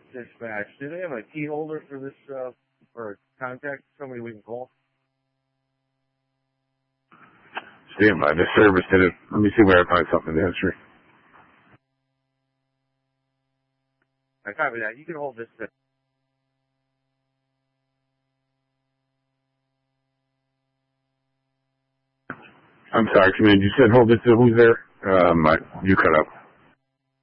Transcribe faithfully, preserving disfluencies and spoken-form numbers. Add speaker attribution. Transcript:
Speaker 1: dispatch. Do they have a key holder for this, uh, or contact somebody we can call?
Speaker 2: Stand by. The service did it. Let me see where I find something in the history.
Speaker 1: I copy that. You can hold this. Thing.
Speaker 2: I'm sorry, Commander. You said hold this. Who's there? Um, I, you cut up.